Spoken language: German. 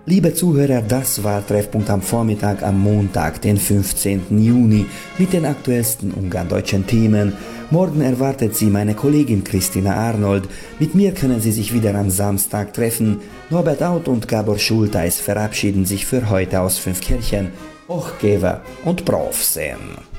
Liebe Zuhörer, das war Treffpunkt am Vormittag am Montag, den 15. Juni, mit den aktuellsten ungarndeutschen Themen. Morgen erwartet Sie meine Kollegin Christina Arnold. Mit mir können Sie sich wieder am Samstag treffen. Norbert Aut und Gabor Schulteis verabschieden sich für heute aus Fünfkirchen. Och, Gewe und Prof sehen.